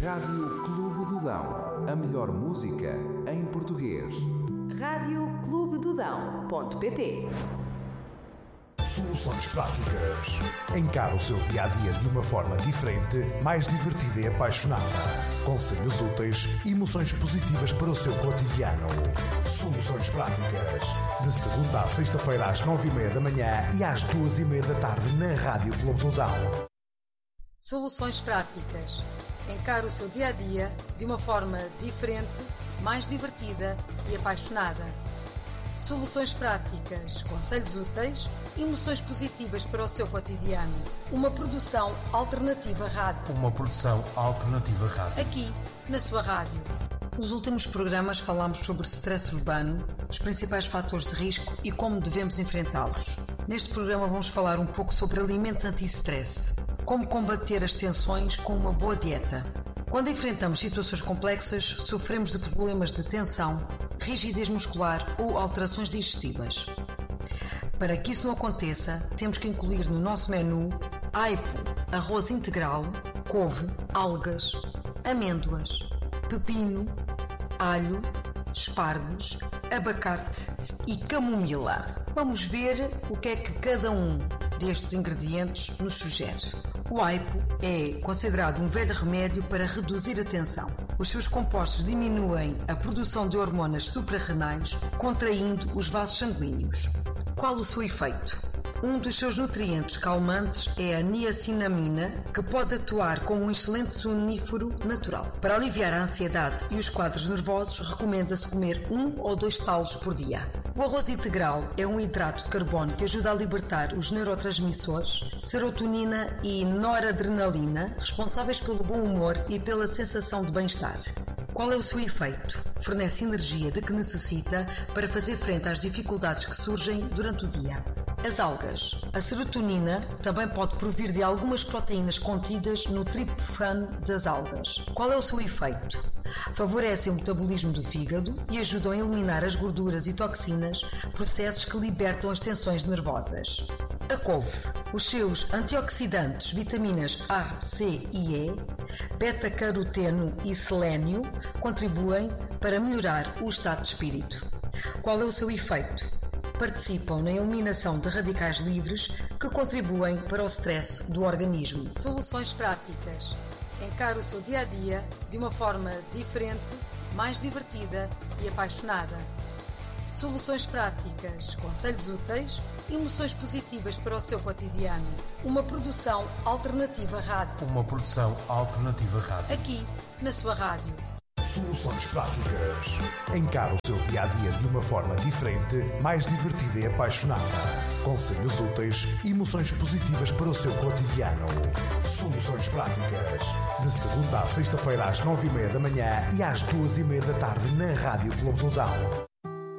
Rádio Clube do Dão. A melhor música em português. radioclubedodão.pt. Soluções práticas. Encara o seu dia-a-dia de uma forma diferente, mais divertida e apaixonada. Conselhos úteis e emoções positivas para o seu cotidiano. Soluções práticas. De segunda à sexta-feira às 9h30 da manhã e às 2h30 da tarde na Rádio Clube do Dão. Soluções práticas. Encara o seu dia-a-dia de uma forma diferente, mais divertida e apaixonada. Soluções práticas, conselhos úteis e emoções positivas para o seu cotidiano. Uma produção alternativa rádio. Aqui, na sua rádio. Nos últimos programas falámos sobre stress urbano, os principais fatores de risco e como devemos enfrentá-los. Neste programa vamos falar um pouco sobre alimentos anti-stress, como combater as tensões com uma boa dieta. Quando enfrentamos situações complexas, sofremos de problemas de tensão, rigidez muscular ou alterações digestivas. Para que isso não aconteça, temos que incluir no nosso menu aipo, arroz integral, couve, algas, amêndoas, pepino, alho, espargos, abacate e camomila. Vamos ver o que é que cada um destes ingredientes nos sugere. O aipo é considerado um velho remédio para reduzir a tensão. Os seus compostos diminuem a produção de hormonas suprarrenais, contraindo os vasos sanguíneos. Qual o seu efeito? Um dos seus nutrientes calmantes é a niacinamina, que pode atuar como um excelente sonífero natural. Para aliviar a ansiedade e os quadros nervosos, recomenda-se comer 1 ou 2 talos por dia. O arroz integral é um hidrato de carbono que ajuda a libertar os neurotransmissores, serotonina e noradrenalina, responsáveis pelo bom humor e pela sensação de bem-estar. Qual é o seu efeito? Fornece energia de que necessita para fazer frente às dificuldades que surgem durante o dia. As algas. A serotonina também pode provir de algumas proteínas contidas no triptofano das algas. Qual é o seu efeito? Favorecem o metabolismo do fígado e ajudam a eliminar as gorduras e toxinas, processos que libertam as tensões nervosas. A couve. Os seus antioxidantes, vitaminas A, C e E, beta-caroteno e selênio contribuem para melhorar o estado de espírito. Qual é o seu efeito? Participam na eliminação de radicais livres que contribuem para o stress do organismo. Soluções práticas. Encara o seu dia-a-dia de uma forma diferente, mais divertida e apaixonada. Soluções práticas, conselhos úteis e emoções positivas para o seu cotidiano. Uma produção alternativa rádio. Aqui, na sua rádio. Soluções práticas. Encara o seu dia-a-dia de uma forma diferente, mais divertida e apaixonada. Conselhos úteis e emoções positivas para o seu cotidiano. Soluções práticas. De segunda à sexta-feira às 9h30 da manhã e às 2h30 da tarde na Rádio Clube do Dão.